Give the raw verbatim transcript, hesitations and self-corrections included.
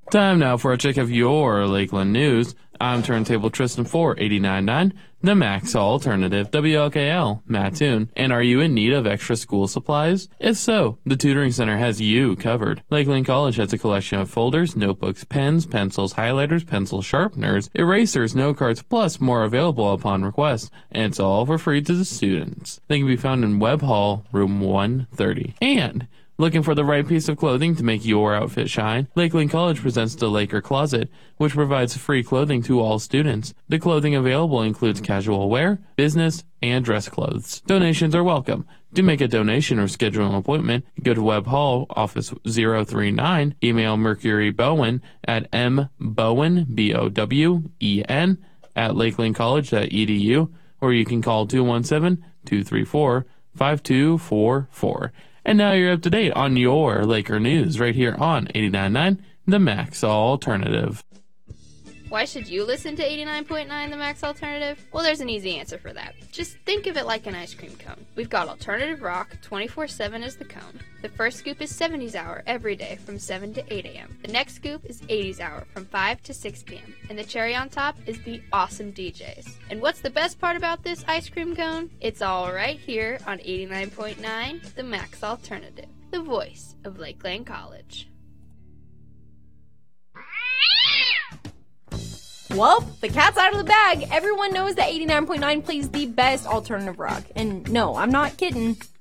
Time now for a check of your Lakeland news. I'm Turntable Tristan for eighty-nine point nine, the Max Alternative, W L K L, Mattoon. And are you in need of extra school supplies? If so, the Tutoring Center has you covered. Lakeland College has a collection of folders, notebooks, pens, pencils, highlighters, pencil sharpeners, erasers, note cards, plus more available upon request. And it's all for free to the students. They can be found in Webb Hall, room one thirty. And looking for the right piece of clothing to make your outfit shine? Lakeland College presents the Laker Closet, which provides free clothing to all students. The clothing available includes casual wear, business, and dress clothes. Donations are welcome. To make a donation or schedule an appointment, go to Webb Hall, office zero three nine, email Mercury Bowen at mbowen, B O W E N, at lakeland college dot e d u, or you can call two one seven, two three four, five two four four. And now you're up to date on your Laker news right here on eighty-nine point nine, the Max Alternative. Why should you listen to eighty-nine point nine The Max Alternative? Well, there's an easy answer for that. Just think of it like an ice cream cone. We've got alternative rock, twenty-four seven as the cone. The first scoop is seventies hour every day from seven to eight a.m. The next scoop is eighties hour from five to six p.m. And the cherry on top is the awesome D Js. And what's the best part about this ice cream cone? It's all right here on eighty-nine point nine The Max Alternative, the voice of Lakeland College. Well, the cat's out of the bag. Everyone knows that eighty-nine point nine plays the best alternative rock. And no, I'm not kidding.